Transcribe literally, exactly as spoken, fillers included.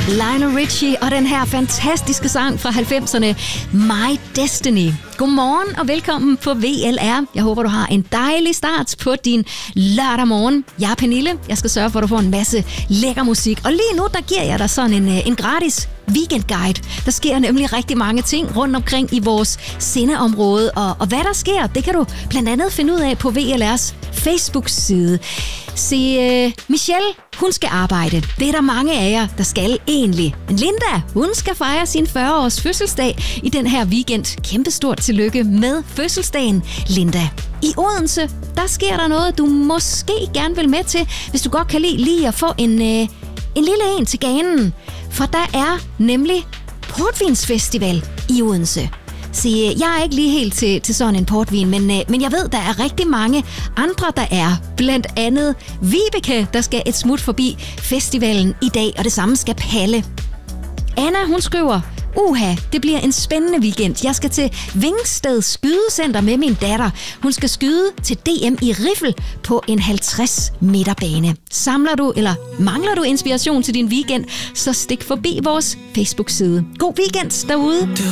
Lionel Richie og den her fantastiske sang fra halvfemserne, My Destiny. Godmorgen og velkommen på V L R. Jeg håber, du har en dejlig start på din lørdag morgen. Jeg er Pernille. Jeg skal sørge for, at du får en masse lækker musik. Og lige nu, der giver jeg dig sådan en, en gratis weekendguide. Der sker nemlig rigtig mange ting rundt omkring i vores sendeområde. Og, og hvad der sker, det kan du blandt andet finde ud af på V L R's Facebook-side. Se, uh, Michelle, hun skal arbejde. Det er der mange af jer, der skal egentlig. Men Linda, hun skal fejre sin fyrre-års fødselsdag i den her weekend. Kæmpestort tillykke med fødselsdagen, Linda. I Odense, der sker der noget, du måske gerne vil med til, hvis du godt kan lide lige at få en, uh, en lille en til ganen. For der er nemlig portvinsfestival i Odense. Så jeg er ikke lige helt til, til sådan en portvin, men, men jeg ved, der er rigtig mange andre, der er. Blandt andet Vibeke, der skal et smut forbi festivalen i dag, og det samme skal Palle. Anna, hun skriver, uha, det bliver en spændende weekend. Jeg skal til Vingsted Skydecenter med min datter. Hun skal skyde til D M i riffel på en halvtreds meter bane. Samler du eller mangler du inspiration til din weekend, så stik forbi vores Facebook-side. God weekend derude!